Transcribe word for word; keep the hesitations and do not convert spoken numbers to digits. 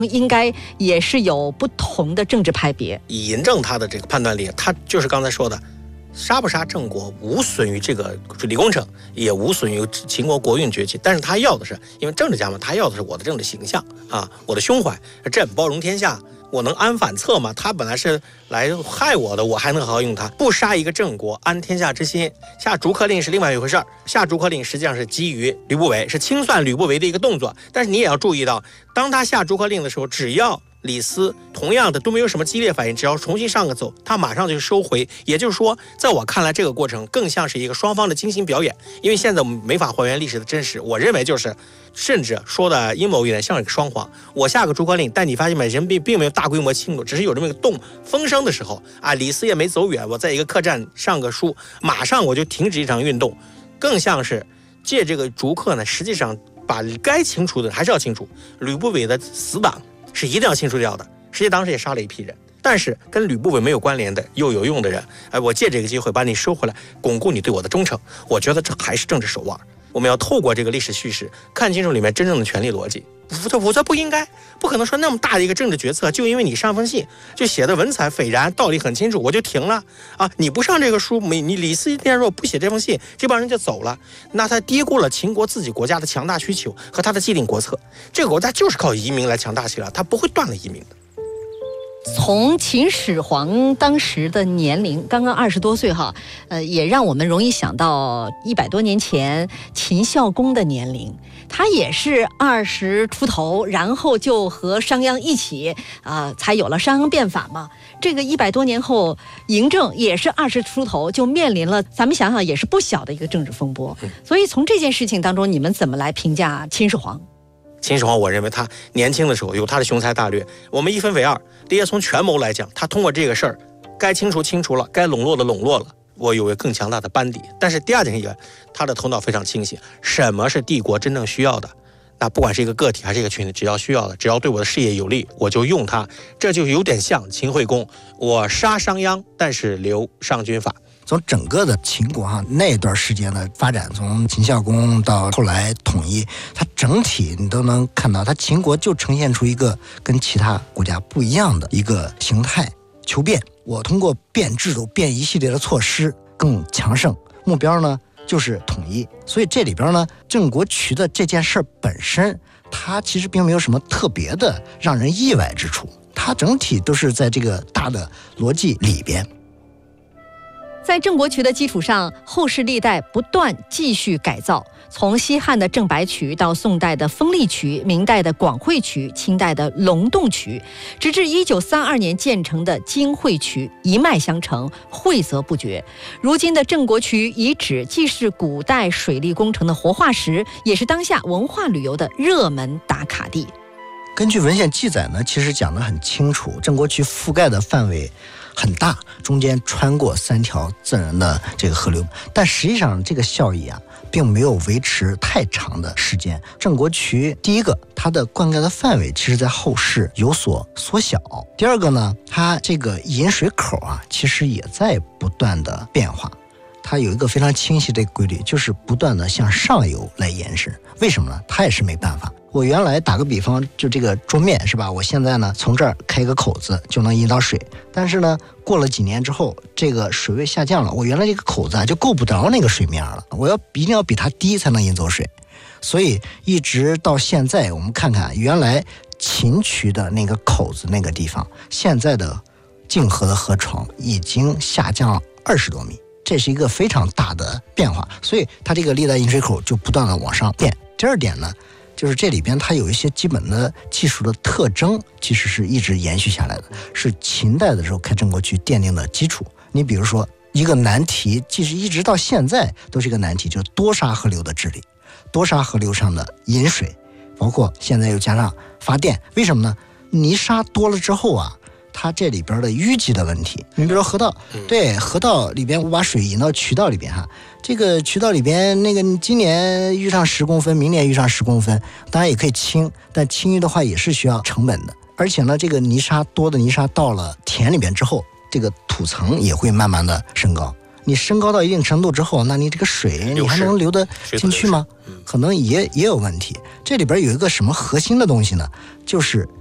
应该也是有不同的政治派别。 以嬴政他的这个判断力，他就是刚才说的，杀不杀郑国无损于这个水利工程，也无损于秦国国运崛起，但是他要的是，因为政治家嘛，他要的是我的政治形象啊，我的胸怀，朕包容天下，我能安反侧吗？他本来是来害我的，我还能好好用他？不杀一个郑国，安天下之心。下逐客令是另外一回事儿，下逐客令实际上是基于吕不韦，是清算吕不韦的一个动作。但是你也要注意到，当他下逐客令的时候，只要李斯同样的都没有什么激烈反应，只要重新上个奏，他马上就收回。也就是说，在我看来，这个过程更像是一个双方的精心表演，因为现在我们没法还原历史的真实。我认为就是，甚至说的阴谋一点，像一个双簧。我下个逐客令，但你发现没，人并并没有大规模庆祝，只是有这么一个动风声的时候啊，李斯也没走远，我在一个客栈上个书，马上我就停止一场运动，更像是借这个逐客呢，实际上把该清除的还是要清除，吕不韦的死党是一定要清除掉的。实际当时也杀了一批人，但是跟吕不韦没有关联的又有用的人，哎，我借这个机会把你收回来，巩固你对我的忠诚。我觉得这还是政治手腕。我们要透过这个历史叙事，看清楚里面真正的权力逻辑。我我说不应该，不可能说那么大的一个政治决策，就因为你上封信就写的文采斐然，道理很清楚，我就停了啊！你不上这个书，你你李斯一天若不写这封信，这帮人就走了，那他低估了秦国自己国家的强大需求和他的既定国策。这个国家就是靠移民来强大起来，他不会断了移民的。 从秦始皇当时的年龄刚刚二十多岁哈，呃，也让我们容易想到一百多年前秦孝公的年龄，他也是二十出头，然后就和商鞅一起啊、呃，才有了商鞅变法嘛。这个一百多年后，嬴政也是二十出头，就面临了咱们想想也是不小的一个政治风波。所以从这件事情当中，你们怎么来评价秦始皇？ 秦始皇，我认为他年轻的时候有他的雄才大略，我们一分为二。第一，从权谋来讲，他通过这个事儿，该清除清除了，该笼络的笼络了，我有个更强大的班底。但是第二点一个，他的头脑非常清晰，什么是帝国真正需要的？那不管是一个个体还是一个群体，只要需要的，只要对我的事业有利，我就用它。这就有点像秦惠公，我杀商鞅，但是留商君法。 从整个的秦国哈那段时间的发展，从秦孝公到后来统一，它整体你都能看到，它秦国就呈现出一个跟其他国家不一样的一个形态，求变。我通过变制度、变一系列的措施更强盛，目标呢就是统一。所以这里边呢，郑国渠的这件事本身，它其实并没有什么特别的让人意外之处，它整体都是在这个大的逻辑里边。 在郑国渠的基础上，后世历代不断继续改造，从西汉的郑白渠到宋代的丰利渠，明代的广惠渠，清代的龙洞渠，直至一九三二年建成的金惠渠，一脉相承，惠泽不绝。如今的郑国渠遗址既是古代水利工程的活化石，也是当下文化旅游的热门打卡地。 根据文献记载呢，其实讲得很清楚，郑国渠覆盖的范围很大，中间穿过三条自然的这个河流，但实际上这个效益啊，并没有维持太长的时间。郑国渠第一个，它的灌溉的范围其实在后世有所缩小；第二个呢，它这个引水口啊，其实也在不断的变化。它有一个非常清晰的规律，就是不断的向上游来延伸。为什么呢？它也是没办法。我原来打个比方，就这个桌面是吧？我现在呢从这儿开一个口子就能引到水，但是呢过了几年之后，这个水位下降了，我原来这个口子啊就够不着那个水面了，我要一定要比它低才能引走水。所以一直到现在，我们看看原来秦渠的那个口子那个地方，现在的泾河的河床已经下降了二十多米。这是一个非常大的变化，所以它这个历代引水口就不断的往上变。第二点呢，就是这里边它有一些基本的技术的特征，其实是一直延续下来的，是秦代的时候开郑国渠奠定的基础。你比如说一个难题，即使一直到现在都是一个难题，就是多沙河流的治理，多沙河流上的引水，包括现在又加上发电。为什么呢？泥沙多了之后啊，它这里边的淤积的问题，你比如说河道，对，河道里边我把水引到渠道里边哈，这个渠道里边那个今年淤上十公分，明年淤上十公分，当然也可以清，但清淤的话也是需要成本的，而且呢，这个泥沙多的泥沙到了田里边之后，这个土层也会慢慢的升高。你升高到一定程度之后，那你这个水你还能流得进去吗？可能也也有问题。这里边有一个什么核心的东西呢？就是